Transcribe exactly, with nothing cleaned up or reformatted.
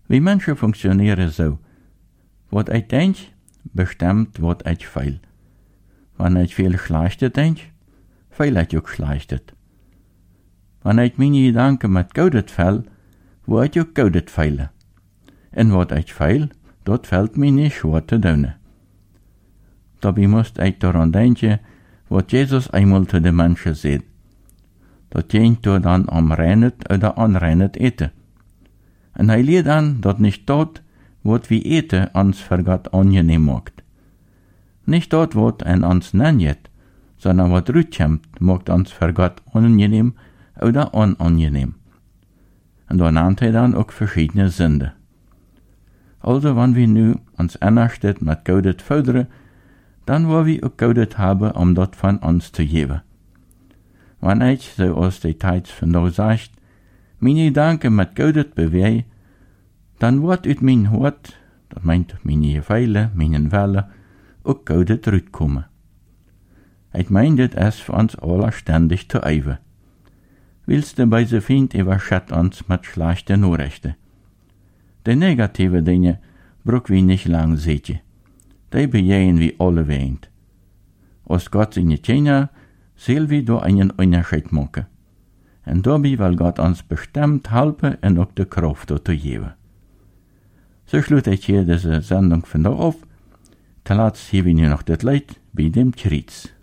Wie mensen functioneren zo. Wat ik denk, bestemmt wat ik veel. Wanneer ik veel slechte denk, veel ik ook slechte. Wanneer ik mijn gedanken met goudet vel, word ik ook goudet veilen. En wat ik veel, dat valt mij niet schwer te doen. Daarbij moest ik daran denken, wat Jezus eenmaal zu den Menschen zei. Dat je door dan am reinet oder anreinet eten. En hij leert dan dat niet dat, wat we eten, ons voor God angenehm maakt. Niet dat wat en ons nenjet, sondern wat uitkomt, maakt ons voor God angenehm oder onangenehm. En daar naamt hij dan ook verschiedene Sünden. Also, wanneer we nu ons innerstedt met goudet voederen, dan wil we ook goudet hebben om dat van ons te geven. Wanneer ik, zoals de tijd vandaag zegt, mijn gedanken met goudet beweeg, dan wordt uit mijn hart, dat meint mijn geveilen, mijn wellen, ook goudet uitkomen. Ik meen dit is voor ons alle ständig te eiven. Willst du bei ze vriend überschat ons met slechte Nachrichten. De negatieve dingen brauchen wir nicht lang zitten. Die bejehen wir alle weint. Als Gott seine Kinder, soll wir da einen Unterschied machen. En dabei will Gott uns bestimmt helfen und auch die Kraft dazu geben. So schließe ich hier diese Sendung von da auf. Zuletzt habe ich noch das Lied bei dem Kreuz.